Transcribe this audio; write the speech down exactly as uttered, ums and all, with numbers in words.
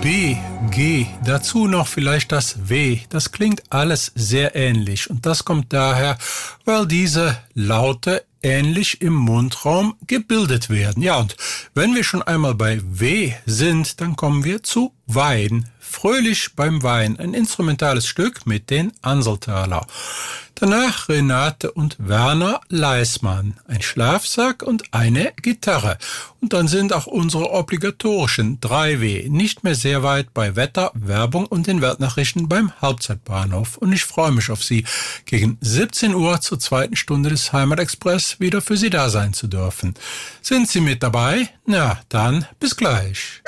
B, G, dazu noch vielleicht das W. Das klingt alles sehr ähnlich und das kommt daher, weil diese Laute ähnlich im Mundraum gebildet werden. Ja, und wenn wir schon einmal bei W sind, dann kommen wir zu Wein. Fröhlich beim Wein, ein instrumentales Stück mit den Anseltaler. Danach Renate und Werner Leismann, ein Schlafsack und eine Gitarre. Und dann sind auch unsere obligatorischen drei W nicht mehr sehr weit bei Wetter, Werbung und den Weltnachrichten beim Hauptzeitbahnhof. Und ich freue mich auf Sie, gegen siebzehn Uhr zur zweiten Stunde des Heimatexpress wieder für Sie da sein zu dürfen. Sind Sie mit dabei? Na, dann bis gleich.